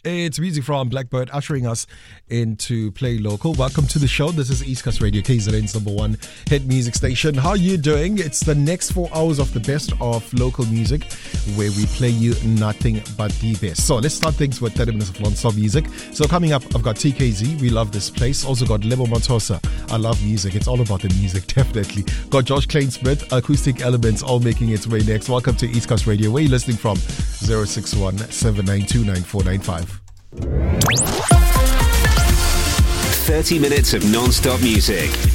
It's music from Blackbird ushering us into Play Local. Welcome to the show. This is East Coast Radio, KZN's number one hit music station. How are you doing? It's the next 4 hours of the best of local music where we play you nothing but the best. So let's start things with 30 minutes of non-stop music. So coming up, I've got TKZ. We love this place. Also got Lebo Montosa. I love music. It's all about the music, definitely. Got Josh Klainsmith, Acoustic Elements, all making its way next. Welcome to East Coast Radio. Where are you listening from? 061 792 9495. 30 minutes of non-stop music.